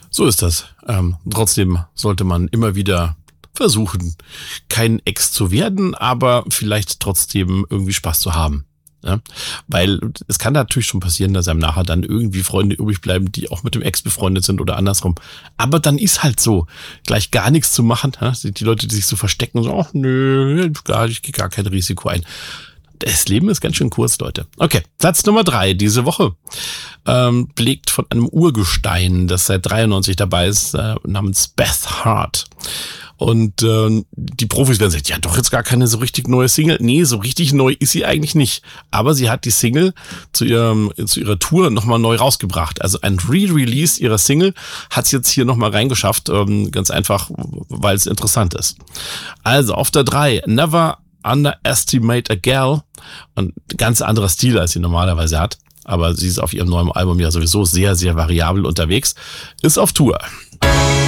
So ist das. Trotzdem sollte man immer wieder versuchen, kein Ex zu werden, aber vielleicht trotzdem irgendwie Spaß zu haben. Ja? Weil es kann natürlich schon passieren, dass einem nachher dann irgendwie Freunde übrig bleiben, die auch mit dem Ex befreundet sind oder andersrum. Aber dann ist halt so, gleich gar nichts zu machen. Ja? Die Leute, die sich so verstecken und so, ach nö, ich gehe gar kein Risiko ein. Das Leben ist ganz schön kurz, Leute. Okay, Platz Nummer 3 diese Woche. Belegt von einem Urgestein, das seit 93 dabei ist, namens Beth Hart. Und die Profis werden sagen, ja doch jetzt gar keine so richtig neue Single. Nee, so richtig neu ist sie eigentlich nicht. Aber sie hat die Single zu ihrer Tour nochmal neu rausgebracht. Also ein Re-Release ihrer Single hat sie jetzt hier nochmal reingeschafft. Ganz einfach, weil es interessant ist. Also auf der 3, Never Underestimate a Gal. Und ganz anderer Stil, als sie normalerweise hat. Aber sie ist auf ihrem neuen Album ja sowieso sehr, sehr variabel unterwegs. Ist auf Tour.